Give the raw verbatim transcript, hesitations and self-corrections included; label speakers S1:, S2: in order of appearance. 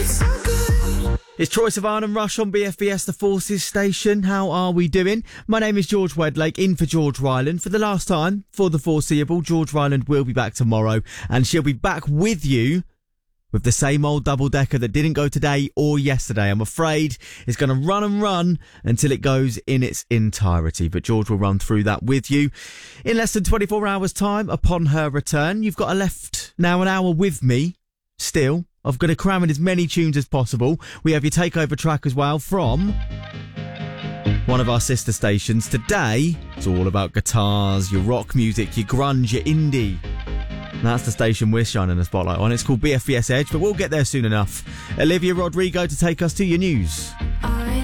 S1: It's Troye Sivan and Rush on B F B S, the Forces station. How are we doing? My name is George Wedlake, in for George Ryland. For the last time, for the foreseeable, George Ryland will be back tomorrow, and she'll be back with you with the same old double-decker that didn't go today or yesterday. I'm afraid it's going to run and run until it goes in its entirety, but George will run through that with you in less than twenty-four hours' time upon her return. You've got a left now an hour with me still. I've got to cram in as many tunes as possible. We have your takeover track as well from one of our sister stations. Today, it's all about guitars, your rock music, your grunge, your indie. That's the station we're shining a spotlight on. It's called B F B S Edge, but we'll get there soon enough. Olivia Rodrigo to take us to your news.